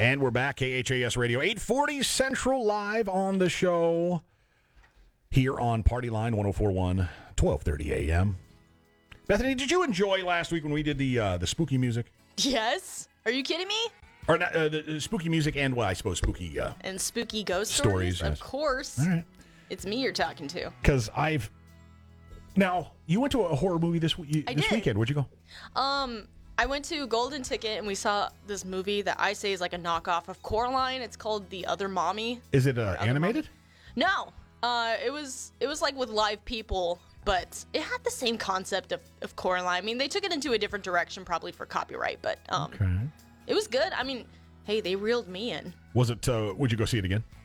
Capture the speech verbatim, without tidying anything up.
And we're back, K H A S Radio, eight forty Central, live on the show here on Party Line one oh four point one, twelve thirty a.m. Bethany, did you enjoy last week when we did the uh, the spooky music? Yes. Are you kidding me? Or not, uh, the, the spooky music and, well, I suppose spooky uh, and spooky ghost stories. stories. Yes. Of course. All right. It's me you're talking to. Because I've now you went to a horror movie this this I did. weekend. Where'd you go? Um. I went to Golden Ticket and we saw this movie that I say is like a knockoff of Coraline. It's called The Other Mommy. Is it uh, animated? Mommy. No. Uh, it was it was like with live people, but it had the same concept of, of Coraline. I mean, they took it into a different direction, probably for copyright, but um, Okay. it was good. I mean, hey, they reeled me in. Was it? Uh, would you go see it again?